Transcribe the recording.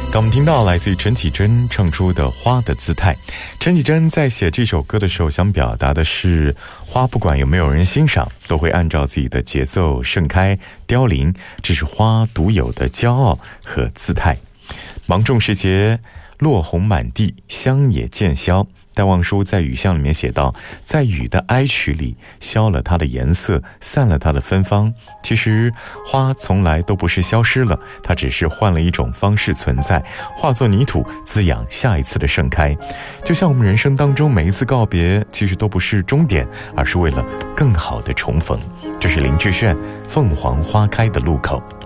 刚我们听到来自于陈绮贞唱出的花的姿态。陈绮贞在写这首歌的时候想表达的是，花不管有没有人欣赏，都会按照自己的节奏盛开凋零，这是花独有的骄傲和姿态。芒种时节，落红满地，香也渐消。戴望舒在雨巷里面写道，在雨的哀曲里消了它的颜色，散了它的芬芳。其实花从来都不是消失了，它只是换了一种方式存在，化作泥土滋养下一次的盛开。就像我们人生当中每一次告别，其实都不是终点，而是为了更好的重逢。这是林志炫《凤凰花开的路口》。